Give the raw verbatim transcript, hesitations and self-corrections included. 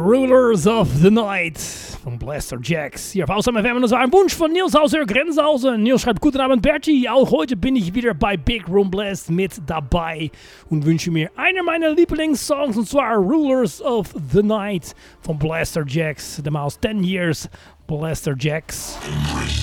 Rulers of the Night von Blaster Jacks. Hier auf Außer F M, und das war ein Wunsch von Nils aus der Grenzhausen. Nils schreibt: Guten Abend, Bertie. Auch heute bin ich wieder bei Big Room Blast mit dabei und wünsche mir einer meiner Lieblingssongs, und zwar Rulers of the Night von Blaster Jacks. The Mouse ten Years Blaster Jacks.